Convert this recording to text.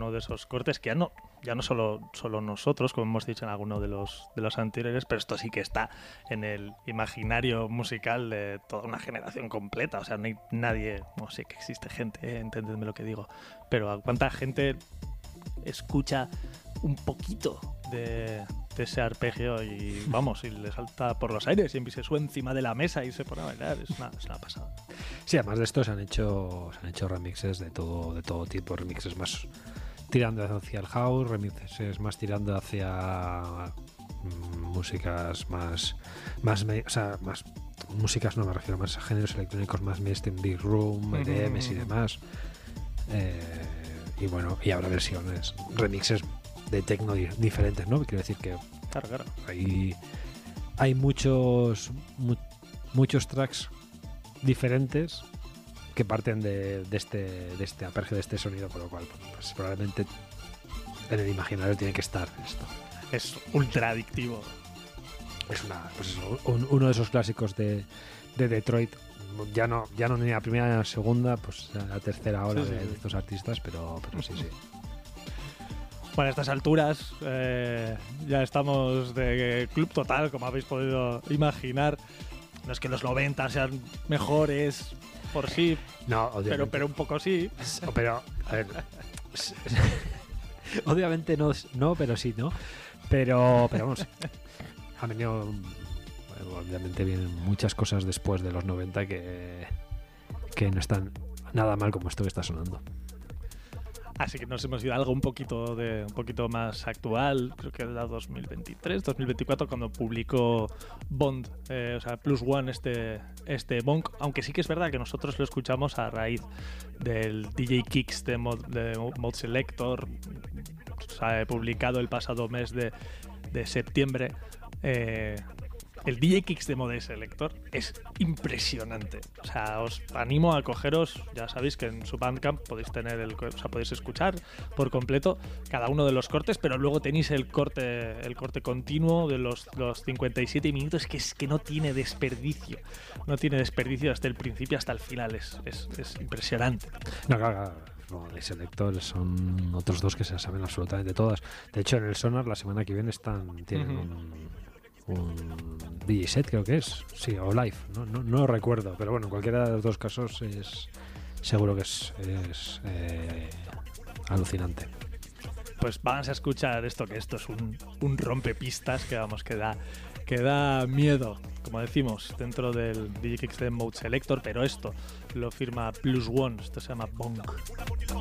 alguno de esos cortes que ya no solo nosotros, como hemos dicho en alguno de los anteriores, pero esto sí que está en el imaginario musical de toda una generación completa. O sea, no hay nadie, no sé que existe gente, entendedme lo que digo, pero ¿a cuánta gente escucha un poquito de ese arpegio y vamos, y le salta por los aires y se sube encima de la mesa y se pone a bailar? Es una pasada. Sí, además de esto se han hecho remixes de todo tipo, remixes más tirando hacia el house, remixes más tirando hacia músicas más músicas, no me refiero, más a géneros electrónicos más mainstream, big room, EDMs y demás. Y bueno, y habrá versiones, remixes de techno diferentes, ¿no? Quiero decir que claro. Hay muchos tracks diferentes que parten de este arpegio, de este sonido, por lo cual pues probablemente en el imaginario tiene que estar esto. Es ultra adictivo. Es uno de esos clásicos de Detroit. Ya no ni la primera ni la segunda, pues la tercera ola de estos artistas, pero sí. Bueno, a estas alturas ya estamos de club total, como habéis podido imaginar. No es que los 90 sean mejores por sí, no, pero un poco sí. Pero, a ver, obviamente no, pero sí, ¿no? Pero vamos, ha venido, bueno, obviamente vienen muchas cosas después de los 90 que no están nada mal como esto que está sonando. Así que nos hemos ido a algo un poquito más actual, creo que era 2023, 2024, cuando publicó Bond, o sea, Plus One, este Bonk, aunque sí que es verdad que nosotros lo escuchamos a raíz del DJ Kicks de Mode Selector, publicado el pasado mes de septiembre. El DJ Kicks de Mode Selector es impresionante. O sea, os animo a cogeros, ya sabéis que en su Bandcamp podéis tener podéis escuchar por completo cada uno de los cortes, pero luego tenéis el corte continuo de los 57 minutos, que es que no tiene desperdicio. No tiene desperdicio desde el principio hasta el final. Es impresionante. No, claro. El Selector son otros dos que se saben absolutamente todas. De hecho, en el Sonar la semana que viene tienen un DJ set, creo que es, sí, o live, no lo recuerdo, pero bueno, en cualquiera de los dos casos seguro que es alucinante. Pues vamos a escuchar esto, que esto es un rompepistas que vamos, que da miedo, como decimos, dentro del DJ Kicks de Mode Selector, pero esto lo firma Plus One, esto se llama Bonk.